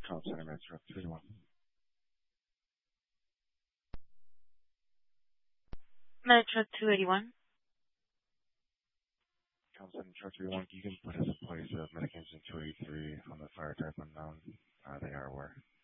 Call Center Metro 281. Metro 281. Call Center Metro 281. You can put us in place of Medic Engine 283 on the fire type unknown. They are aware.